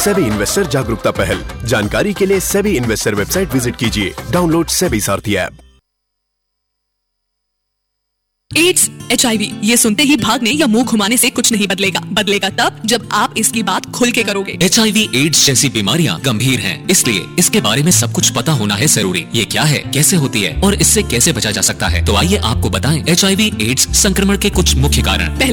SEBI investor जागरूकता पहल। जानकारी के लिए सेबी इन्वेस्टर वेबसाइट विजिट कीजिए। डाउनलोड सेबी सारथी ऐप। एड्स, HIV ये सुनते ही भागने या मुंह घुमाने से कुछ नहीं बदलेगा। बदलेगा तब जब आप इसकी बात खुल के करोगे। HIV एड्स जैसी बीमारियां गंभीर हैं, इसलिए इसके बारे में सब कुछ पता होना है जरूरी। ये क्या है, कैसे होती है और इससे कैसे बचा जा सकता है, तो आइए आपको बताएं HIV एड्स संक्रमण के कुछ मुख्य कारण।